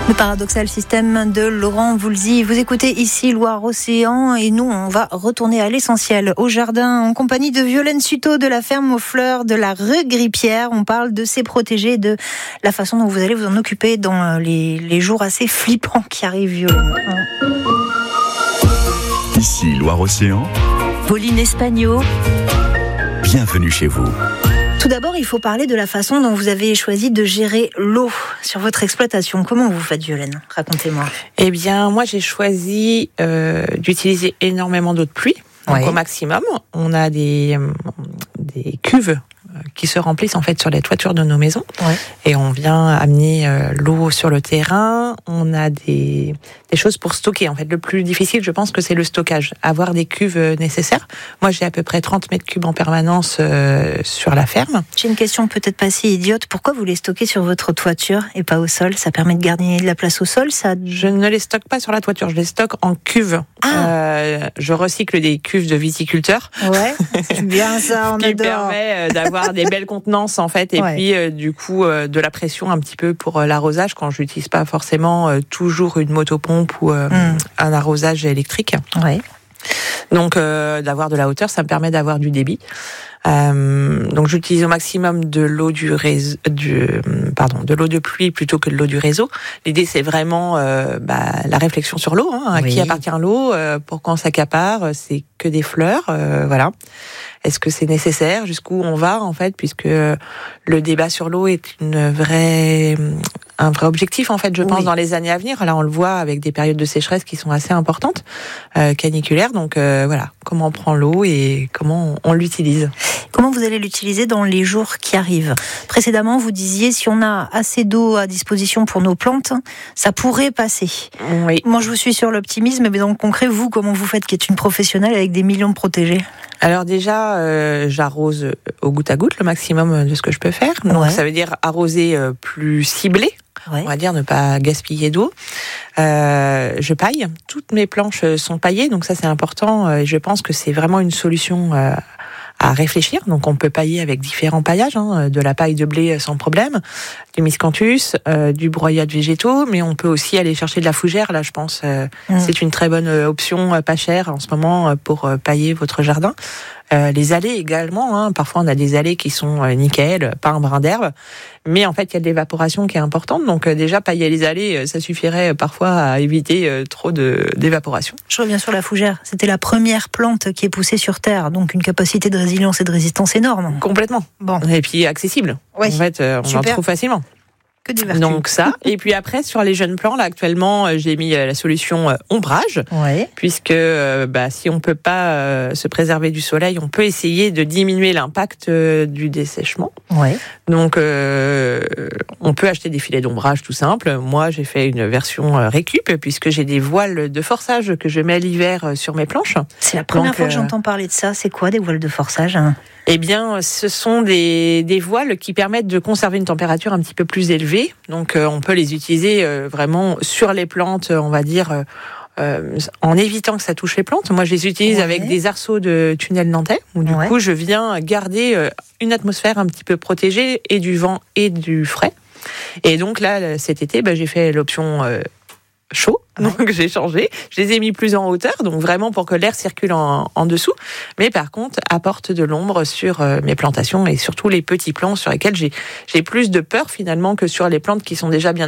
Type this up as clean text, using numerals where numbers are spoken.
Le paradoxal système de Laurent Voulzy. Vous écoutez ici Loire-Océan et nous, on va retourner à l'essentiel, au jardin, en compagnie de Violaine Suto de la ferme aux fleurs de la rue Grippière. On parle de ces protégés, de la façon dont vous allez vous en occuper dans les jours assez flippants qui arrivent, Violaine. Ici Loire-Océan. Pauline Espagno. Bienvenue chez vous. Tout d'abord, il faut parler de la façon dont vous avez choisi de gérer l'eau sur votre exploitation. Comment vous faites, Violaine ? Racontez-moi. Eh bien, moi, j'ai choisi d'utiliser énormément d'eau de pluie, donc au maximum. On a des cuves qui se remplissent en fait sur les toitures de nos maisons, et on vient amener l'eau sur le terrain. On a des choses pour stocker. En fait, le plus difficile, je pense que c'est le stockage. Avoir des cuves nécessaires. Moi, j'ai à peu près 30 mètres cubes en permanence sur la ferme. J'ai une question peut-être pas si idiote. Pourquoi vous les stockez sur votre toiture et pas au sol ? Ça permet de garder de la place au sol, ça ? Je ne les stocke pas sur la toiture, je les stocke en cuves. Je recycle des cuves de viticulteurs. Ouais, c'est bien ça, on adore. Qui permet d'avoir des belles contenances en fait, et puis du coup de la pression un petit peu pour l'arrosage quand je n'utilise pas forcément toujours une motopompe ou un arrosage électrique. Ouais. Donc d'avoir de la hauteur, ça me permet d'avoir du débit. Donc j'utilise au maximum de l'eau de l'eau de pluie plutôt que de l'eau du réseau. L'idée c'est vraiment la réflexion sur l'eau, à qui appartient l'eau, pourquoi on s'accapare, c'est que des fleurs, voilà. Est-ce que c'est nécessaire ? Jusqu'où on va en fait, puisque le débat sur l'eau est un vrai objectif en fait, je pense, dans les années à venir. Là, on le voit avec des périodes de sécheresse qui sont assez importantes, caniculaires. Donc voilà, comment on prend l'eau et comment on l'utilise. Comment vous allez l'utiliser dans les jours qui arrivent ? Précédemment, vous disiez si on a assez d'eau à disposition pour nos plantes, ça pourrait passer. Oui. Moi, je vous suis sur l'optimisme, mais dans le concret, vous, comment vous faites, qui êtes une professionnelle avec des millions de protégés ? Alors déjà, j'arrose au goutte à goutte le maximum de ce que je peux faire. Donc ça veut dire arroser plus ciblé. On va dire ne pas gaspiller d'eau. Je paille. Toutes mes planches sont paillées, donc ça c'est important. Et je pense que c'est vraiment une solution à réfléchir. Donc on peut pailler avec différents paillages, de la paille de blé sans problème, du miscanthus, du broyat de végétaux, mais on peut aussi aller chercher de la fougère. Là, je pense, c'est une très bonne option, pas chère en ce moment pour pailler votre jardin. Les allées également, parfois on a des allées qui sont nickel, pas un brin d'herbe, mais en fait il y a de l'évaporation qui est importante, donc déjà pailler les allées, ça suffirait parfois à éviter trop d'évaporation. Je reviens sur la fougère, c'était la première plante qui est poussée sur Terre, donc une capacité de résilience et de résistance énorme. Complètement. Bon. Et puis accessible, en fait on en trouve facilement. Que des vertus. Donc ça, et puis après sur les jeunes plants, là actuellement j'ai mis la solution ombrage, puisque si on peut pas se préserver du soleil, on peut essayer de diminuer l'impact du dessèchement. Donc on peut acheter des filets d'ombrage tout simple. Moi j'ai fait une version récup, puisque j'ai des voiles de forçage que je mets l'hiver sur mes planches. C'est la première fois que j'entends parler de ça. C'est quoi des voiles de forçage ? Eh bien, ce sont des voiles qui permettent de conserver une température un petit peu plus élevée. Donc, on peut les utiliser vraiment sur les plantes, on va dire, en évitant que ça touche les plantes. Moi, je les utilise avec des arceaux de tunnel nantais, où du coup, je viens garder une atmosphère un petit peu protégée, et du vent et du frais. Et donc là, cet été, j'ai fait l'option chaud, donc j'ai changé, je les ai mis plus en hauteur, donc vraiment pour que l'air circule en dessous, mais par contre apporte de l'ombre sur mes plantations et surtout les petits plants sur lesquels j'ai plus de peur finalement que sur les plantes qui sont déjà bien